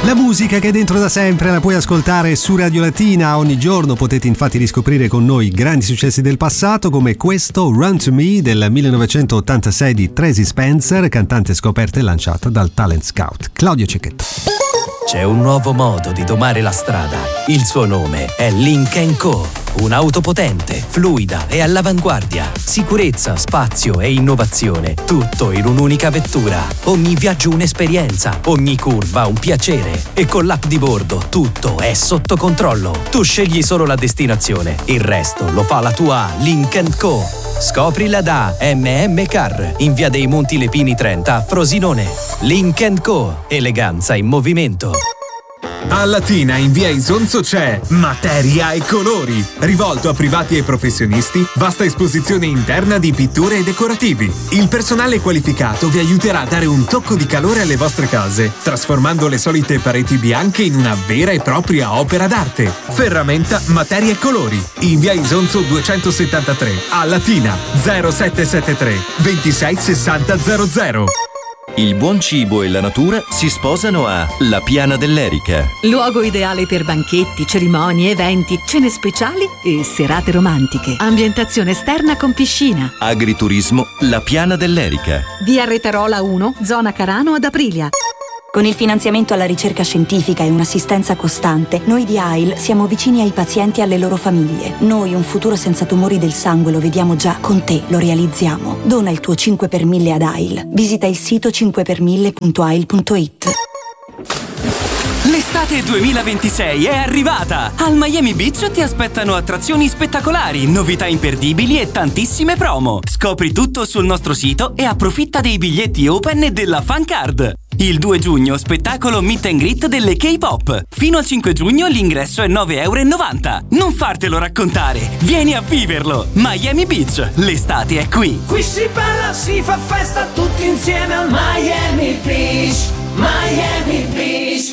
La musica che è dentro da sempre la puoi ascoltare su Radio Latina. Ogni giorno potete infatti riscoprire con noi grandi successi del passato, come questo Run to Me del 1986 di Tracy Spencer, cantante scoperta e lanciata dal talent scout Claudio Cecchetto. C'è un nuovo modo di domare la strada. Il suo nome è Lynk & Co. Un'auto potente, fluida e all'avanguardia. Sicurezza, spazio e innovazione. Tutto in un'unica vettura. Ogni viaggio un'esperienza. Ogni curva un piacere. E con l'app di bordo tutto è sotto controllo. Tu scegli solo la destinazione. Il resto lo fa la tua Lynk & Co. Scoprila da MM in via dei Monti Lepini 30 a Frosinone. Lynk & Co. Eleganza in movimento. A Latina in via Isonzo c'è Materia e Colori, rivolto a privati e professionisti, vasta esposizione interna di pitture e decorativi. Il personale qualificato vi aiuterà a dare un tocco di calore alle vostre case, trasformando le solite pareti bianche in una vera e propria opera d'arte. Ferramenta Materia e Colori, in via Isonzo 273, a Latina 0773 26 60 00. Il buon cibo e la natura si sposano a La Piana dell'Erica. Luogo ideale per banchetti, cerimonie, eventi, cene speciali e serate romantiche. Ambientazione esterna con piscina. Agriturismo La Piana dell'Erica. Via Retarola 1, zona Carano ad Aprilia. Con il finanziamento alla ricerca scientifica e un'assistenza costante, noi di AIL siamo vicini ai pazienti e alle loro famiglie. Noi un futuro senza tumori del sangue lo vediamo già, con te lo realizziamo. Dona il tuo 5 per 1000 ad AIL. Visita il sito 5per1000.ail.it. L'estate 2026 è arrivata! Al Miami Beach ti aspettano attrazioni spettacolari, novità imperdibili e tantissime promo. Scopri tutto sul nostro sito e approfitta dei biglietti open e della fan card. Il 2 giugno spettacolo Meet and Greet delle K-pop. Fino al 5 giugno l'ingresso è €9,90. Non fartelo raccontare, vieni a viverlo! Miami Beach, l'estate è qui! Qui si balla, si fa festa tutti insieme al Miami Beach. Miami Beach.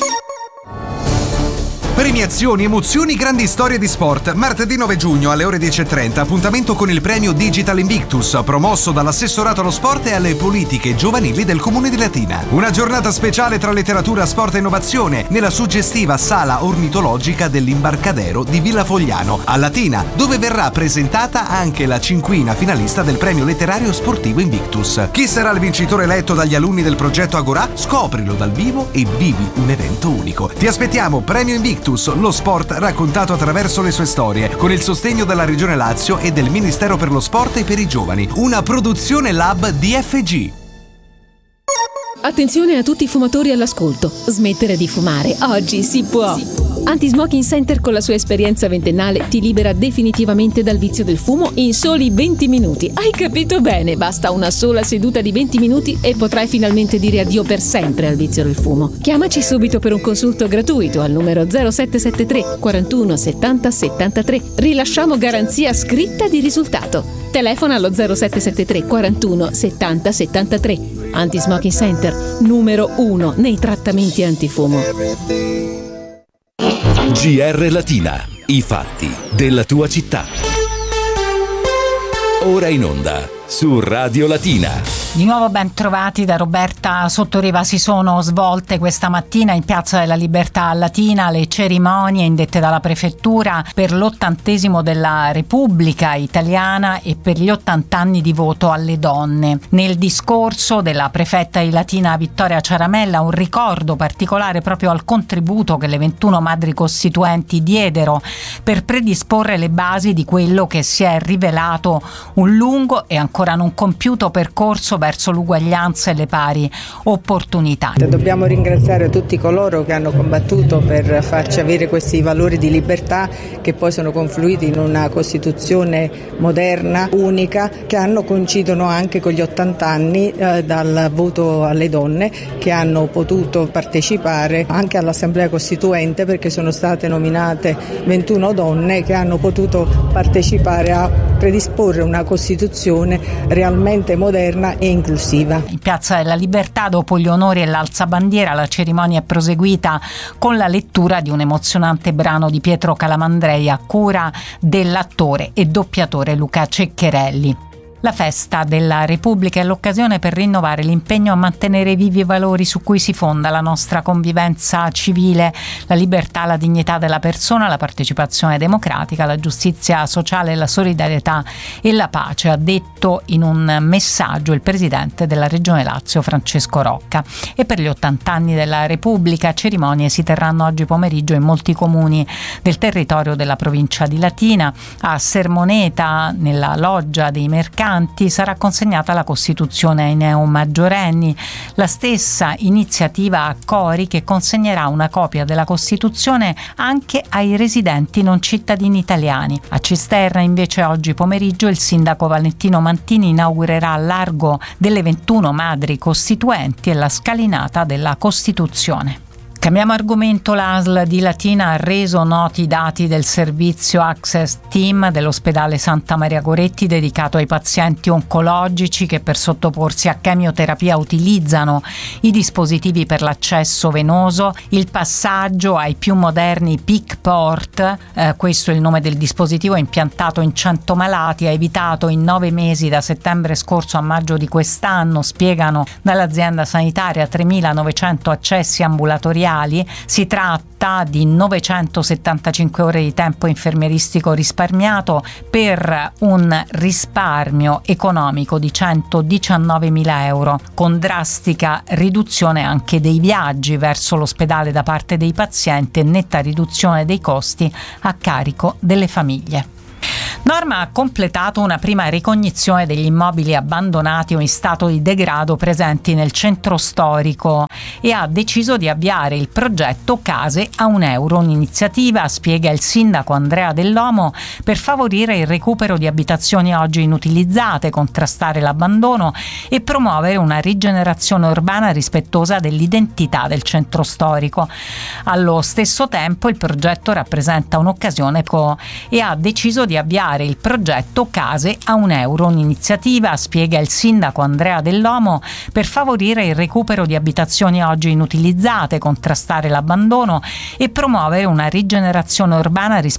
Premiazioni, emozioni, grandi storie di sport. Martedì 9 giugno alle ore 10:30 appuntamento con il premio Digital Invictus, promosso dall'assessorato allo sport e alle politiche giovanili del Comune di Latina. Una giornata speciale tra letteratura, sport e innovazione nella suggestiva sala ornitologica dell'Imbarcadero di Villa Fogliano a Latina, dove verrà presentata anche la cinquina finalista del premio letterario sportivo Invictus. Chi sarà il vincitore eletto dagli alunni del progetto Agorà? Scoprilo dal vivo e vivi un evento unico. Ti aspettiamo, premio Invictus, lo sport raccontato attraverso le sue storie, con il sostegno della Regione Lazio e del Ministero per lo Sport e per i Giovani. Una produzione Lab DFG. Attenzione a tutti i fumatori all'ascolto. Smettere di fumare. Oggi si può. Anti-Smoking Center con la sua esperienza ventennale ti libera definitivamente dal vizio del fumo in soli 20 minuti. Hai capito bene? Basta una sola seduta di 20 minuti e potrai finalmente dire addio per sempre al vizio del fumo. Chiamaci subito per un consulto gratuito al numero 0773 41 70 73. Rilasciamo garanzia scritta di risultato. Telefona allo 0773 41 70 73. Anti-Smoking Center, numero 1 nei trattamenti antifumo. GR Latina, i fatti della tua città. Ora in onda su Radio Latina. Di nuovo ben trovati da Roberta Sottoriva. Si sono svolte questa mattina in Piazza della Libertà a Latina le cerimonie indette dalla Prefettura per l'80° della Repubblica Italiana e per gli 80 anni di voto alle donne. Nel discorso della prefetta di Latina Vittoria Ciaramella un ricordo particolare proprio al contributo che le 21 madri costituenti diedero per predisporre le basi di quello che si è rivelato un lungo e ancora non compiuto percorso verso l'uguaglianza e le pari opportunità. Dobbiamo ringraziare tutti coloro che hanno combattuto per farci avere questi valori di libertà che poi sono confluiti in una Costituzione moderna, unica, che coincidono anche con gli 80 anni dal voto alle donne, che hanno potuto partecipare anche all'Assemblea Costituente, perché sono state nominate 21 donne che hanno potuto partecipare a predisporre una Costituzione realmente moderna e inclusiva. In Piazza della Libertà, dopo gli onori e l'alzabandiera, la cerimonia è proseguita con la lettura di un emozionante brano di Pietro Calamandrei a cura dell'attore e doppiatore Luca Ceccherelli. La festa della Repubblica è l'occasione per rinnovare l'impegno a mantenere vivi i valori su cui si fonda la nostra convivenza civile, la libertà, la dignità della persona, la partecipazione democratica, la giustizia sociale, la solidarietà e la pace, ha detto in un messaggio il presidente della Regione Lazio Francesco Rocca. E per gli 80 anni della Repubblica cerimonie si terranno oggi pomeriggio in molti comuni del territorio della provincia di Latina. A Sermoneta, nella loggia dei mercanti, sarà consegnata la Costituzione ai neomaggiorenni. La stessa iniziativa a Cori, che consegnerà una copia della Costituzione anche ai residenti non cittadini italiani. A Cisterna invece oggi pomeriggio il sindaco Valentino Mantini inaugurerà al largo delle 21 madri costituenti e la scalinata della Costituzione. Cambiamo argomento. L'ASL di Latina ha reso noti i dati del servizio Access Team dell'ospedale Santa Maria Goretti dedicato ai pazienti oncologici che per sottoporsi a chemioterapia utilizzano i dispositivi per l'accesso venoso. Il passaggio ai più moderni PICC-Port, questo è il nome del dispositivo, impiantato in 100 malati, ha evitato in 9 mesi da settembre scorso a maggio di quest'anno, spiegano dall'azienda sanitaria, 3.900 accessi ambulatoriali. Si tratta di 975 ore di tempo infermieristico risparmiato per un risparmio economico di 119.000 euro, con drastica riduzione anche dei viaggi verso l'ospedale da parte dei pazienti e netta riduzione dei costi a carico delle famiglie. Norma ha completato una prima ricognizione degli immobili abbandonati o in stato di degrado presenti nel centro storico e ha deciso di avviare il progetto Case a €1, un'iniziativa, spiega il sindaco Andrea Dell'Omo, per favorire il recupero di abitazioni oggi inutilizzate, contrastare l'abbandono e promuovere una rigenerazione urbana rispettosa dell'identità del centro storico. Allo stesso tempo il progetto rappresenta un'occasione e ha deciso di avviare il progetto Case a €1, un'iniziativa, spiega il sindaco Andrea Dell'Omo, per favorire il recupero di abitazioni oggi inutilizzate, contrastare l'abbandono e promuovere una rigenerazione urbana rispettosa